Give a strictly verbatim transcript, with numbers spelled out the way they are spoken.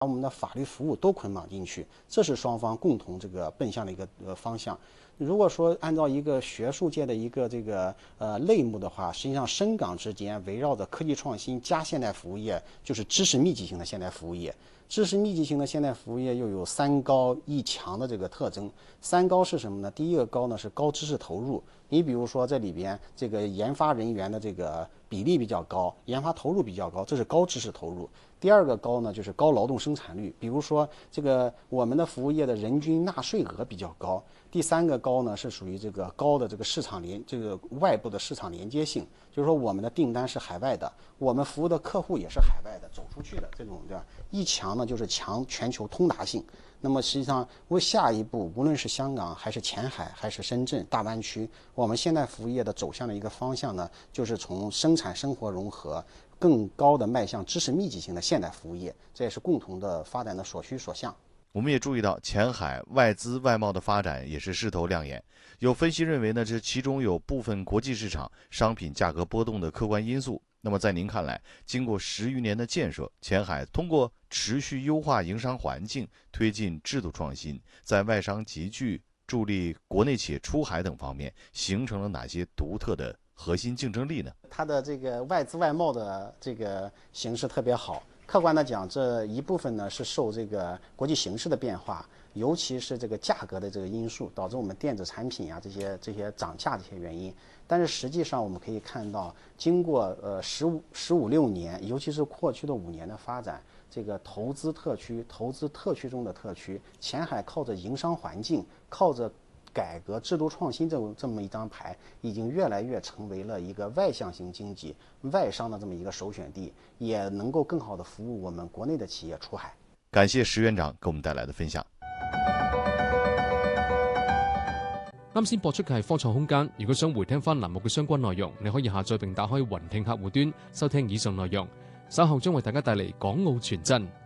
把我们的法律服务都捆绑进去，这是双方共同这个奔向的一个呃方向。如果说按照一个学术界的一个这个呃类目的话，实际上深港之间围绕着科技创新加现代服务业，就是知识密集型的现代服务业。知识密集型的现代服务业又有三高一强的这个特征。三高是什么呢？第一个高呢是高知识投入，你比如说这里边这个研发人员的这个比例比较高，研发投入比较高，这是高知识投入。第二个高呢就是高劳动生产率，比如说这个我们的服务业的人均纳税额比较高。第三个高呢是属于这个高的这个市场连这个外部的市场连接性，就是说我们的订单是海外的，我们服务的客户也是海外的，走出去的这种的。一强呢就是强全球通达性。那么实际上为下一步，无论是香港还是前海还是深圳大湾区，我们现代服务业的走向的一个方向呢，就是从生产生活融合更高的迈向知识密集型的现代服务业，这也是共同的发展的所需所向。 我们也注意到，前海外资外贸的发展也是势头亮眼。有分析认为呢，这其中有部分国际市场商品价格波动的客观因素。那么在您看来，经过十余年的建设，前海通过持续优化营商环境，推进制度创新，在外商集聚、助力国内企业出海等方面，形成了哪些独特的核心竞争力呢？ 它的这个外资外贸的这个形势特别好。客观的讲，这一部分呢是受这个国际形势的变化，尤其是这个价格的这个因素，导致我们电子产品啊这些这些涨价这些原因。但是实际上我们可以看到，经过呃十五十五六年，尤其是过去的五年的发展，这个投资特区、投资特区中的特区，前海靠着营商环境，靠着改革制度创新这这么一张牌，已经越来越成为了一个外向型经济、外商的这么一个首选地，也能夠更好的服務我們國內的企業出海。 感謝石院長給我們帶來的分享。 啱先播出嘅係科創空間，如果想回聽翻欄目嘅相關內容，你可以下載並打開雲聽客戶端收聽以上內容。稍後將為大家帶嚟港澳傳真。